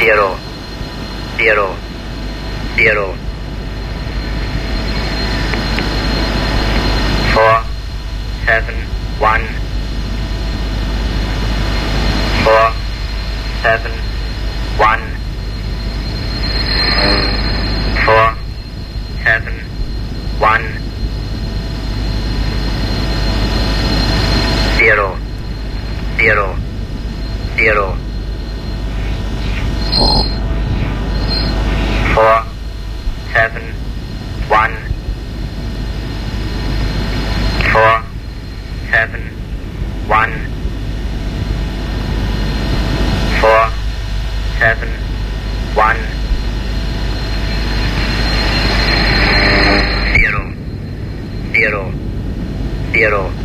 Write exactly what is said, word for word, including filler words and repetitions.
zero, zero, zero. Four, seven, one. Four, seven, one. Four, seven, one. Zero, zero, zero. Four, seven, one. Four, seven, one. Four, seven, one. Zero, zero, zero.